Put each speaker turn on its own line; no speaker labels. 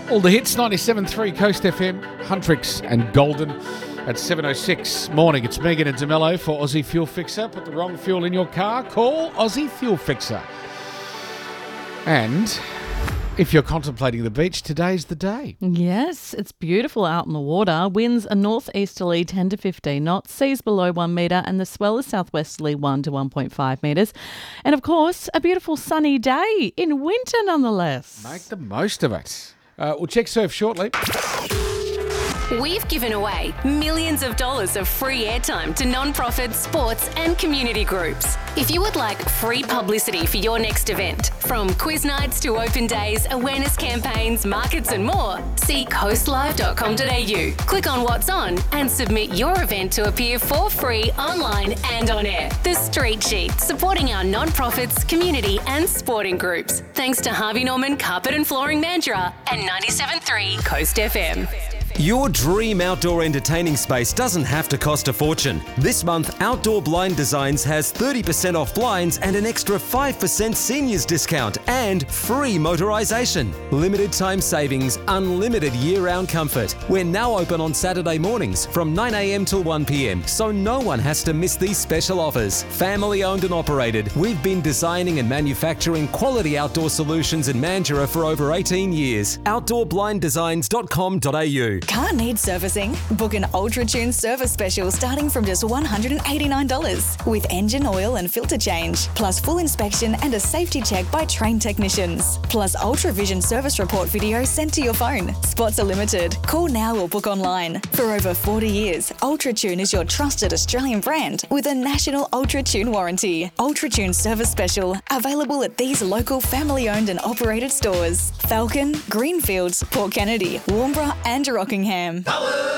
All the hits, 97.3 Coast FM, Huntrix and Golden at 7.06. Morning, it's Megan and DeMello for Aussie Fuel Fixer. Put the wrong fuel in your car, call Aussie Fuel Fixer. And if you're contemplating the beach, today's the day.
Yes, it's beautiful out in the water. Winds are northeasterly 10 to 15 knots, seas below 1 metre, and the swell is southwesterly 1 to 1.5 metres. And of course, a beautiful sunny day in winter nonetheless.
Make the most of it. We'll check surf shortly.
We've given away millions of dollars of free airtime to non-profit, sports and community groups. If you would like free publicity for your next event, from quiz nights to open days, awareness campaigns, markets and more, see coastlive.com.au. Click on what's on and submit your event to appear for free online and on air. The Street Sheet, supporting our non-profits, community and sporting groups. Thanks to Harvey Norman Carpet and Flooring Mandurah and 97.3 Coast FM.
Your dream outdoor entertaining space doesn't have to cost a fortune. This month, Outdoor Blind Designs has 30% off blinds and an extra 5% seniors discount and free motorisation. Limited time savings, unlimited year-round comfort. We're now open on Saturday mornings from 9 a.m. till 1 p.m, so no one has to miss these special offers. Family owned and operated, we've been designing and manufacturing quality outdoor solutions in Mandurah for over 18 years. OutdoorBlindDesigns.com.au.
Car needs servicing? Book an UltraTune service special starting from just $189 with engine oil and filter change, plus full inspection and a safety check by trained technicians, plus UltraVision service report video sent to your phone. Spots are limited. Call now or book online. For over 40 years, UltraTune is your trusted Australian brand with a national UltraTune warranty. UltraTune service special, available at these local family-owned and operated stores: Falcon, Greenfields, Port Kennedy, Warnbro and Rockingham.